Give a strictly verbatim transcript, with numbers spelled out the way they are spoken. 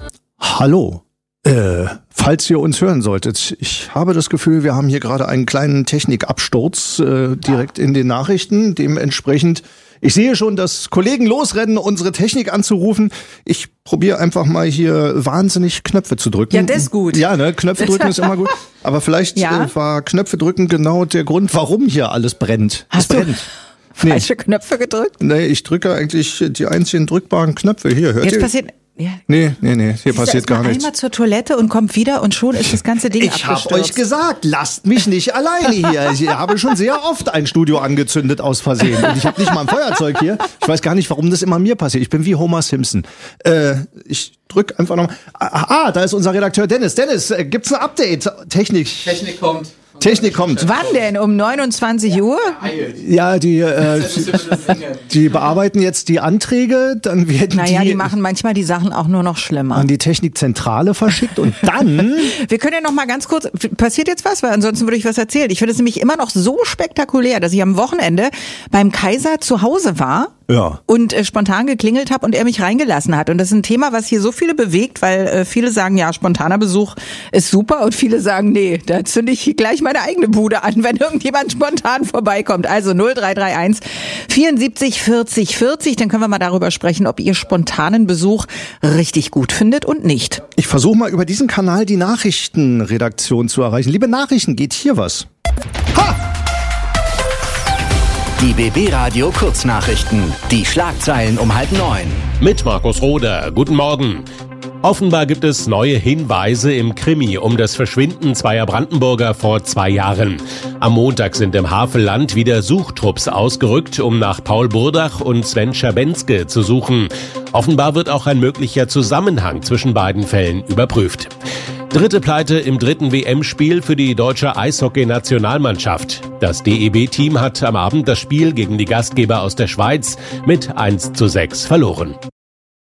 Hallo. Äh, falls ihr uns hören solltet, ich habe das Gefühl, wir haben hier gerade einen kleinen Technikabsturz äh, direkt in den Nachrichten. Dementsprechend, ich sehe schon, dass Kollegen losrennen, unsere Technik anzurufen. Ich probiere einfach mal hier wahnsinnig Knöpfe zu drücken. Ja, das ist gut. Ja, ne, Knöpfe drücken ist immer gut. Aber vielleicht ja? äh, war Knöpfe drücken genau der Grund, warum hier alles brennt. Hast es brennt. du falsche nee. Knöpfe gedrückt? Nee, ich drücke eigentlich die einzigen drückbaren Knöpfe. Hier, hört Jetzt ihr? passiert... Ja. Nee, nee, nee, hier passiert gar nichts. Einmal zur Toilette und kommt wieder und schon ist das ganze Ding ich abgestürzt. Ich habe euch gesagt, lasst mich nicht alleine hier. Ich habe schon sehr oft ein Studio angezündet aus Versehen. Und ich habe nicht mal ein Feuerzeug hier. Ich weiß gar nicht, warum das immer mir passiert. Ich bin wie Homer Simpson. Äh, ich drück einfach nochmal. Ah, ah, da ist unser Redakteur Dennis. Dennis, äh, gibt's ein Update? Technik. Technik kommt. Technik kommt. Wann denn? Um neunundzwanzig Uhr? Ja, die, äh, die bearbeiten jetzt die Anträge, dann werden naja, die... die machen manchmal die Sachen auch nur noch schlimmer. An die Technikzentrale verschickt und dann... Wir können ja noch mal ganz kurz... Passiert jetzt was? Weil ansonsten würde ich was erzählen. Ich finde es nämlich immer noch so spektakulär, dass ich am Wochenende beim Kaiser zu Hause war. Ja. Und äh, spontan geklingelt habe und er mich reingelassen hat. Und das ist ein Thema, was hier so viele bewegt, weil äh, viele sagen, ja, spontaner Besuch ist super und viele sagen, nee, da zünde ich gleich meine eigene Bude an, wenn irgendjemand spontan vorbeikommt. Also null drei drei eins vierundsiebzig vierzig vierzig, dann können wir mal darüber sprechen, ob ihr spontanen Besuch richtig gut findet und nicht. Ich versuche mal über diesen Kanal die Nachrichtenredaktion zu erreichen. Liebe Nachrichten, geht hier was? Ha! Die B B-Radio Kurznachrichten. Die Schlagzeilen um halb neun. Mit Markus Roder. Guten Morgen. Offenbar gibt es neue Hinweise im Krimi um das Verschwinden zweier Brandenburger vor zwei Jahren. Am Montag sind im Havelland wieder Suchtrupps ausgerückt, um nach Paul Burdach und Sven Schabenske zu suchen. Offenbar wird auch ein möglicher Zusammenhang zwischen beiden Fällen überprüft. Dritte Pleite im dritten W M-Spiel für die deutsche Eishockey-Nationalmannschaft. Das D E B-Team hat am Abend das Spiel gegen die Gastgeber aus der Schweiz mit eins zu sechs verloren.